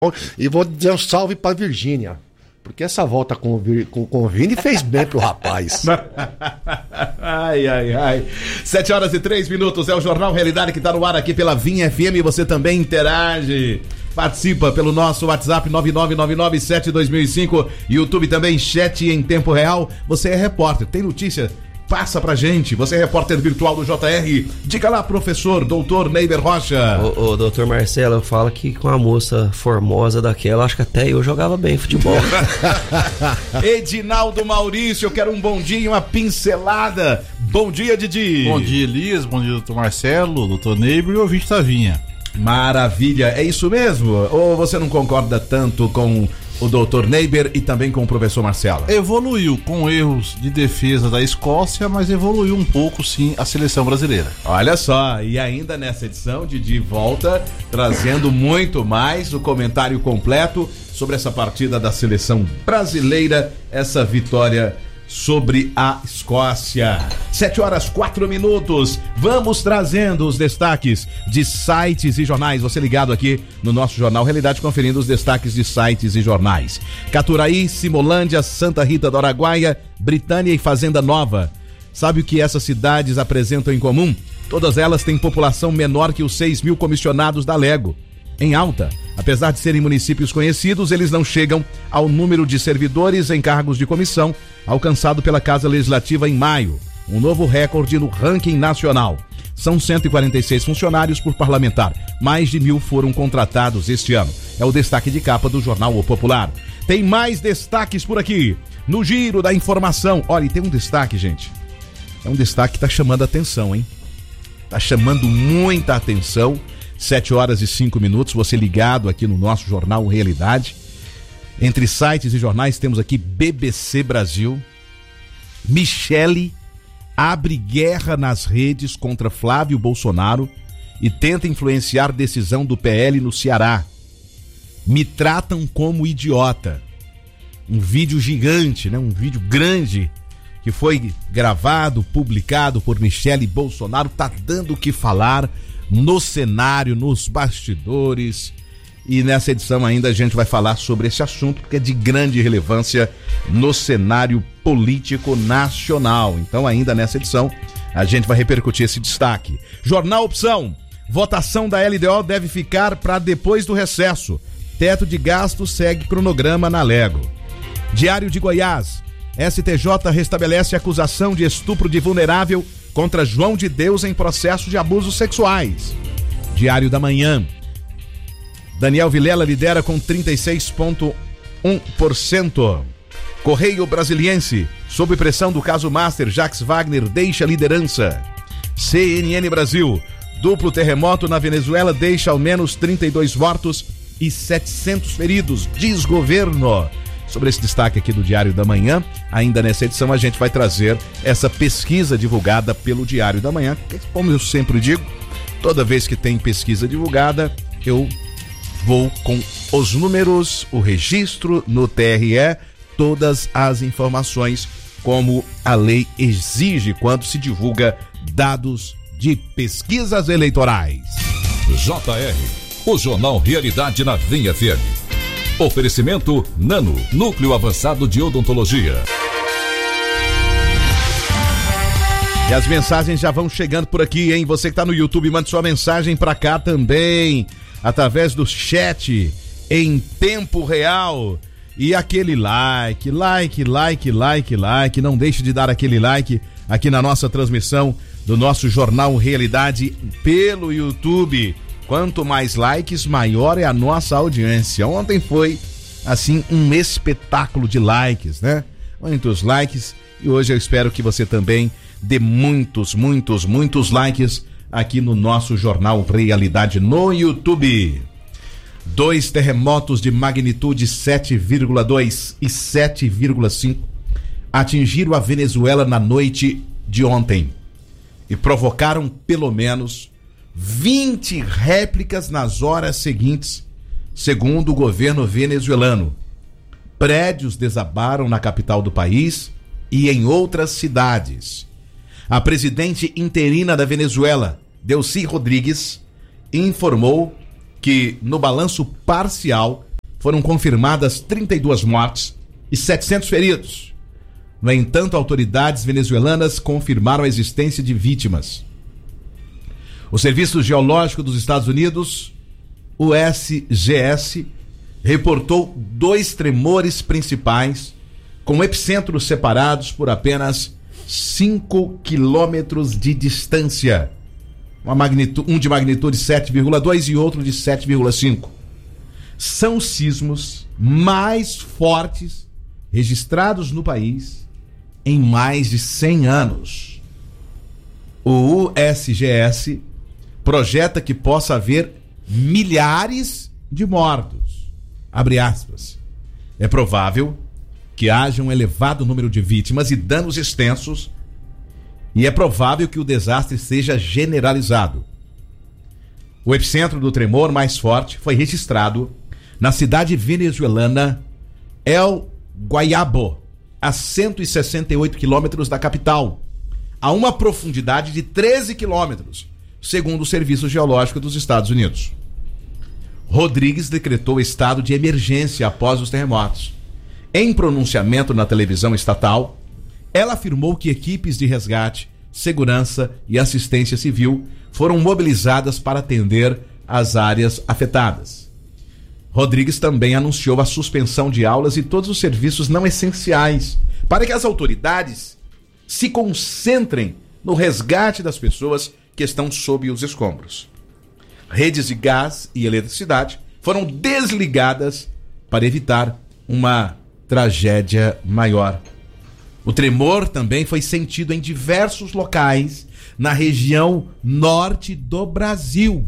E vou dizer um salve pra Virgínia. Porque essa volta com o Vini fez bem pro rapaz. Ai. 7h03, é o Jornal Realidade que tá no ar aqui pela Vinha FM. Você também interage. Participa pelo nosso WhatsApp 999972005. YouTube também, chat em tempo real. Você é repórter, tem notícia? Passa pra gente. Você é repórter virtual do JR. Diga lá, professor, doutor Neiber Rocha. Ô, doutor Marcelo, eu falo que com a moça formosa daquela, acho que até eu jogava bem futebol. Edinaldo Maurício, eu quero um bom dia, uma pincelada. Bom dia, Didi. Bom dia, Elias. Bom dia, doutor Marcelo, doutor Neiber e o ouvinte da Vinha. Maravilha, é isso mesmo? Ou você não concorda tanto com o doutor Neiber e também com o professor Marcelo? Evoluiu com erros de defesa da Escócia, mas evoluiu um pouco sim a seleção brasileira. Olha só, e ainda nessa edição, Didi volta trazendo muito mais o comentário completo sobre essa partida da seleção brasileira, essa vitória sobre a Escócia. 7h04. Vamos trazendo os destaques de sites e jornais. Você ligado aqui no nosso Jornal Realidade, conferindo os destaques de sites e jornais. Caturaí, Simolândia, Santa Rita do Araguaia, Britânia e Fazenda Nova. Sabe o que essas cidades apresentam em comum? Todas elas têm população menor que os 6 mil comissionados da Lego. Em alta, apesar de serem municípios conhecidos, eles não chegam ao número de servidores em cargos de comissão alcançado pela Casa Legislativa em maio, um novo recorde no ranking nacional. São 146 funcionários por parlamentar, mais de 1.000 foram contratados este ano. É o destaque de capa do jornal O Popular. Tem mais destaques por aqui, no Giro da Informação. Olha, e tem um destaque, gente, é um destaque que tá chamando a atenção, hein? Tá chamando muita atenção. 7h05, você ligado aqui no nosso Jornal Realidade. Entre sites e jornais temos aqui BBC Brasil. Michele abre guerra nas redes contra Flávio Bolsonaro e tenta influenciar decisão do PL no Ceará. Me tratam como idiota. Um vídeo gigante, né? Um vídeo grande que foi gravado, publicado por Michele Bolsonaro, tá dando o que falar no cenário, nos bastidores, e nessa edição ainda a gente vai falar sobre esse assunto, porque é de grande relevância no cenário político nacional. Então ainda nessa edição a gente vai repercutir esse destaque. Jornal Opção, votação da LDO deve ficar para depois do recesso. Teto de gastos segue cronograma na Lego. Diário de Goiás, STJ restabelece acusação de estupro de vulnerável contra João de Deus em processo de abusos sexuais. Diário da Manhã, Daniel Vilela lidera com 36,1%. Correio Brasiliense, sob pressão do caso Master, Jacques Wagner deixa liderança. CNN Brasil, duplo terremoto na Venezuela deixa ao menos 32 mortos e 700 feridos, diz governo. Sobre esse destaque aqui do Diário da Manhã, ainda nessa edição a gente vai trazer essa pesquisa divulgada pelo Diário da Manhã, que, como eu sempre digo, toda vez que tem pesquisa divulgada, eu vou com os números, o registro no TRE, todas as informações como a lei exige quando se divulga dados de pesquisas eleitorais. JR, o Jornal Realidade na Vinha FM. Oferecimento Nano, núcleo avançado de odontologia. E as mensagens já vão chegando por aqui, hein? Você que tá no YouTube, mande sua mensagem pra cá também, através do chat, em tempo real. E aquele like, não deixe de dar aquele like aqui na nossa transmissão do nosso Jornal Realidade pelo YouTube. Quanto mais likes, maior é a nossa audiência. Ontem foi, assim, um espetáculo de likes, né? Muitos likes, e hoje eu espero que você também dê muitos likes aqui no nosso Jornal Realidade no YouTube. 2 terremotos de magnitude 7,2 e 7,5 atingiram a Venezuela na noite de ontem e provocaram pelo menos 20 réplicas nas horas seguintes, segundo o governo venezuelano. Prédios desabaram na capital do país e em outras cidades. A presidente interina da Venezuela, Delcy Rodrigues, informou que, no balanço parcial, foram confirmadas 32 mortes e 700 feridos. No entanto, autoridades venezuelanas confirmaram a existência de vítimas. O Serviço Geológico dos Estados Unidos, o USGS, reportou 2 tremores principais com epicentros separados por apenas 5 quilômetros de distância. Um de magnitude 7,2 e outro de 7,5. São os sismos mais fortes registrados no país em mais de 100 anos. O USGS projeta que possa haver milhares de mortos. Abre aspas. É provável que haja um elevado número de vítimas e danos extensos, e é provável que o desastre seja generalizado. O epicentro do tremor mais forte foi registrado na cidade venezuelana El Guayabo, a 168 quilômetros da capital, a uma profundidade de 13 quilômetros, segundo o Serviço Geológico dos Estados Unidos. Rodrigues decretou estado de emergência após os terremotos. Em pronunciamento na televisão estatal, ela afirmou que equipes de resgate, segurança e assistência civil foram mobilizadas para atender as áreas afetadas. Rodrigues também anunciou a suspensão de aulas e todos os serviços não essenciais para que as autoridades se concentrem no resgate das pessoas que estão sob os escombros. Redes de gás e eletricidade foram desligadas para evitar uma tragédia maior. O tremor também foi sentido em diversos locais na região norte do Brasil.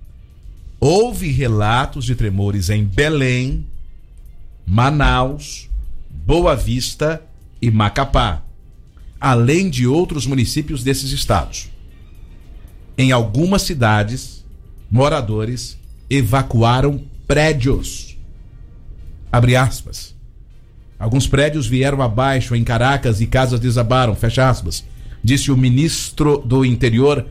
Houve relatos de tremores em Belém, Manaus, Boa Vista e Macapá, além de outros municípios desses estados. Em algumas cidades, moradores evacuaram prédios. Abre aspas. Alguns prédios vieram abaixo em Caracas e casas desabaram, fecha aspas, disse o ministro do Interior,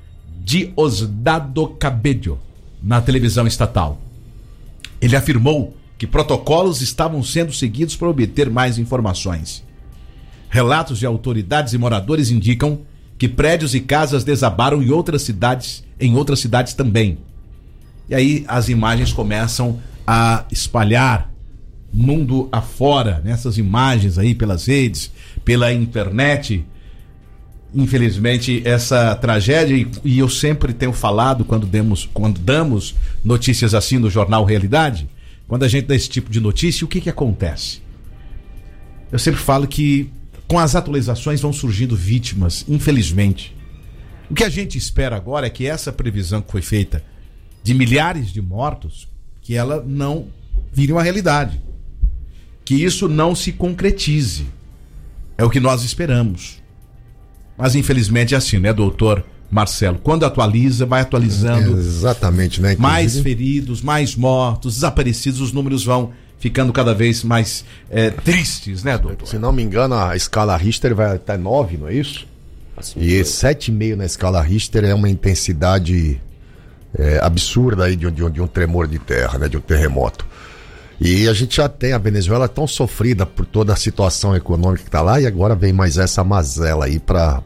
Diosdado Cabello, na televisão estatal. Ele afirmou que protocolos estavam sendo seguidos para obter mais informações. Relatos de autoridades e moradores indicam que prédios e casas desabaram em outras cidades também. E aí as imagens começam a espalhar mundo afora, nessas imagens aí pelas redes, pela internet. Infelizmente, essa tragédia, e eu sempre tenho falado quando damos notícias assim no Jornal Realidade, quando a gente dá esse tipo de notícia, o que acontece? Eu sempre falo que com as atualizações vão surgindo vítimas, infelizmente. O que a gente espera agora é que essa previsão que foi feita de milhares de mortos, que ela não vire uma realidade. Que isso não se concretize. É o que nós esperamos. Mas infelizmente é assim, né, doutor Marcelo? Quando atualiza, vai atualizando. Exatamente, né? Inclusive, mais feridos, mais mortos, desaparecidos, os números vão ficando cada vez mais tristes, né, doutor? Se não me engano, a escala Richter vai até 9, não é isso? Assim, e 7,5 na escala Richter é uma intensidade absurda aí de um tremor de terra, né, de um terremoto. E a gente já tem a Venezuela tão sofrida por toda a situação econômica que está lá, e agora vem mais essa mazela aí para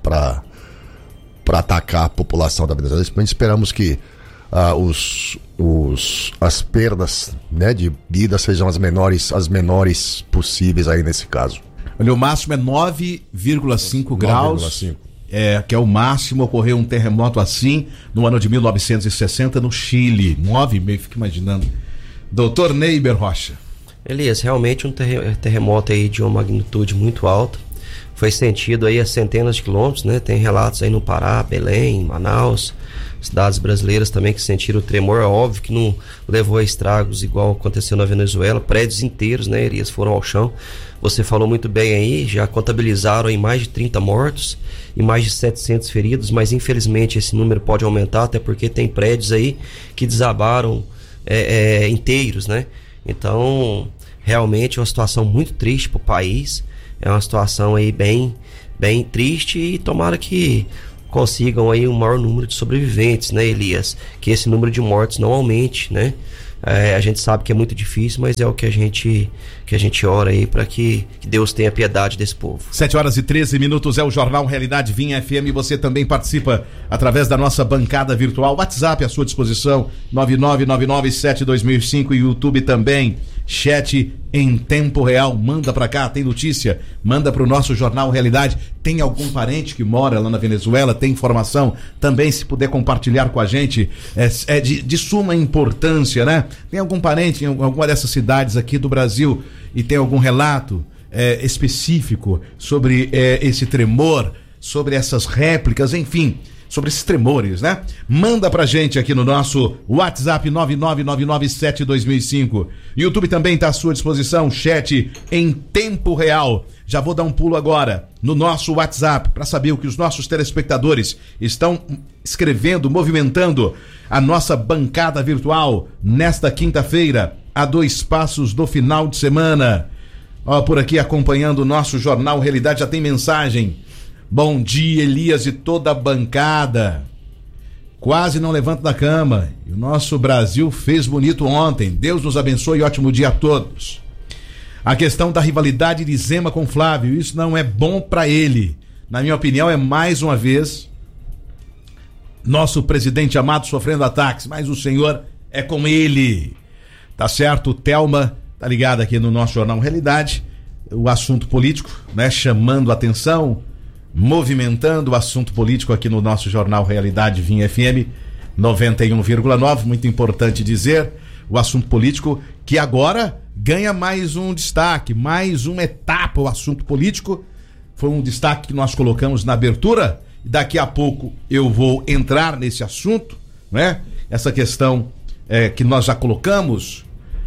atacar a população da Venezuela. Esperamos que as perdas, né, de vida sejam as menores possíveis aí nesse caso. Olha, o máximo é 9,5 graus. 9,5. Que é o máximo. Ocorreu um terremoto assim no ano de 1960 no Chile. 9,5, fica imaginando. Doutor Neiber Rocha. Elias, realmente um terremoto aí de uma magnitude muito alta. Foi sentido aí a centenas de quilômetros, né? Tem relatos aí no Pará, Belém, Manaus, cidades brasileiras também que sentiram o tremor. É óbvio que não levou a estragos igual aconteceu na Venezuela. Prédios inteiros, né, Elias, foram ao chão. Você falou muito bem aí, já contabilizaram aí mais de 30 mortos e mais de 700 feridos, mas infelizmente esse número pode aumentar, até porque tem prédios aí que desabaram inteiros, né? Então, realmente é uma situação muito triste para o país. É uma situação aí bem triste, e tomara que consigam aí um maior número de sobreviventes, né, Elias? Que esse número de mortes não aumente, né? A gente sabe que é muito difícil, mas é o que a gente ora aí para que Deus tenha piedade desse povo. 7h13 é o Jornal Realidade Vinha FM. Você também participa através da nossa bancada virtual. WhatsApp à sua disposição, 999972005, e YouTube também. Chat em tempo real, manda pra cá, tem notícia, manda pro nosso Jornal Realidade. Tem algum parente que mora lá na Venezuela, tem informação, também se puder compartilhar com a gente, é de suma importância, né? Tem algum parente em alguma dessas cidades aqui do Brasil e tem algum relato específico sobre esse tremor, sobre essas réplicas, enfim, sobre esses tremores, né? Manda pra gente aqui no nosso WhatsApp 999972005. YouTube também tá à sua disposição, chat em tempo real. Já vou dar um pulo agora no nosso WhatsApp para saber o que os nossos telespectadores estão escrevendo, movimentando a nossa bancada virtual nesta quinta-feira, a 2 passos do final de semana. Ó, por aqui acompanhando o nosso Jornal Realidade, já tem mensagem. Bom dia, Elias e toda a bancada. Quase não levanto da cama. E o nosso Brasil fez bonito ontem. Deus nos abençoe e ótimo dia a todos. A questão da rivalidade de Zema com Flávio, isso não é bom para ele. Na minha opinião, é mais uma vez nosso presidente amado sofrendo ataques, mas o senhor é com ele. Tá certo? Thelma tá ligada aqui no nosso Jornal Realidade. O assunto político, né? Chamando a atenção, movimentando o assunto político aqui no nosso Jornal Realidade Vinha FM 91,9. Muito importante dizer, o assunto político que agora ganha mais um destaque, mais uma etapa. O assunto político foi um destaque que nós colocamos na abertura, e daqui a pouco eu vou entrar nesse assunto, né? Essa questão que nós já colocamos,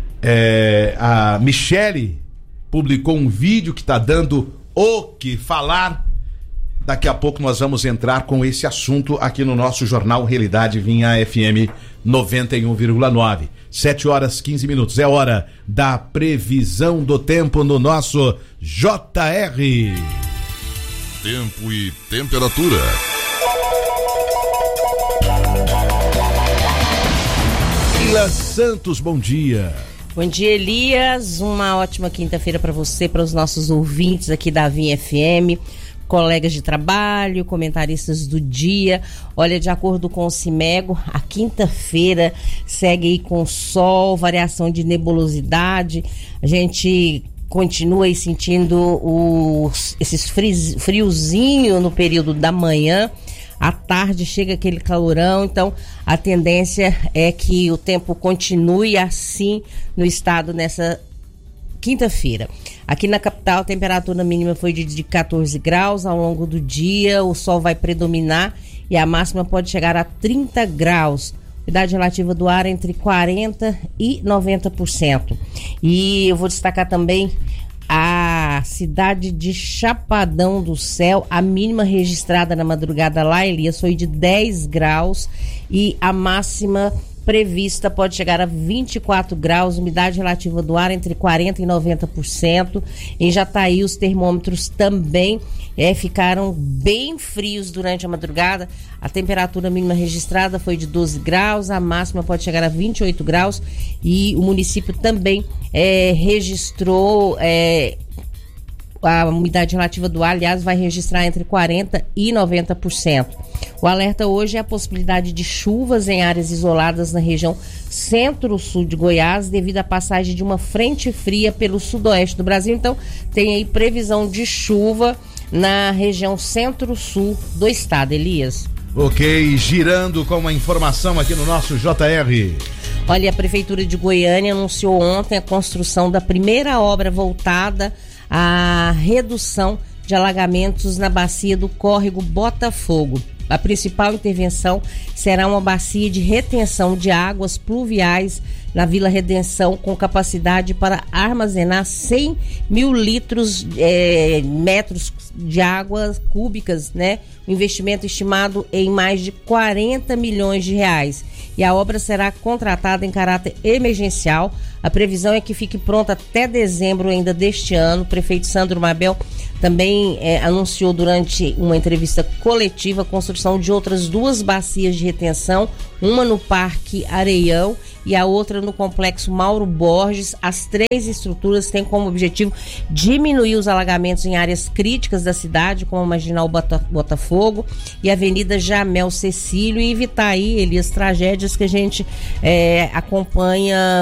a Michele publicou um vídeo que está dando o que falar. Daqui a pouco nós vamos entrar com esse assunto aqui no nosso Jornal Realidade Vinha FM 91,9. 7h15. É hora da previsão do tempo no nosso JR. Tempo e temperatura. Sheila Santos, bom dia. Bom dia, Elias. Uma ótima quinta-feira para você, para os nossos ouvintes aqui da Vinha FM. Colegas de trabalho, comentaristas do dia. Olha, de acordo com o CIMEGO, a quinta-feira segue aí com sol, variação de nebulosidade. A gente continua aí sentindo esses friozinho no período da manhã. À tarde chega aquele calorão, então a tendência é que o tempo continue assim no estado nessa quinta-feira. Aqui na capital, a temperatura mínima foi de 14 graus ao longo do dia, o sol vai predominar e a máxima pode chegar a 30 graus. Umidade relativa do ar entre 40% e 90%. E eu vou destacar também a cidade de Chapadão do Céu. A mínima registrada na madrugada lá, Elias, foi de 10 graus e a máxima prevista pode chegar a 24 graus, umidade relativa do ar entre 40% e 90%. Em Jataí, os termômetros também ficaram bem frios durante a madrugada. A temperatura mínima registrada foi de 12 graus, a máxima pode chegar a 28 graus e o município também registrou a umidade relativa do ar, aliás, vai registrar entre 40% e 90%. O alerta hoje é a possibilidade de chuvas em áreas isoladas na região centro-sul de Goiás, devido à passagem de uma frente fria pelo sudoeste do Brasil. Então, tem aí previsão de chuva na região centro-sul do estado, Elias. Ok, girando com a informação aqui no nosso JR. Olha, a Prefeitura de Goiânia anunciou ontem a construção da primeira obra voltada à redução de alagamentos na bacia do córrego Botafogo. A principal intervenção será uma bacia de retenção de águas pluviais na Vila Redenção, com capacidade para armazenar 100 mil metros de águas cúbicas, né? Um investimento estimado em mais de 40 milhões de reais. E a obra será contratada em caráter emergencial. A previsão é que fique pronta até dezembro ainda deste ano. O prefeito Sandro Mabel também anunciou durante uma entrevista coletiva a construção de outras 2 bacias de retenção, uma no Parque Areião e a outra no Complexo Mauro Borges. As 3 estruturas têm como objetivo diminuir os alagamentos em áreas críticas da cidade, como a Marginal Botafogo e a Avenida Jamel Cecílio, e evitar aí, Elias, tragédias que a gente acompanha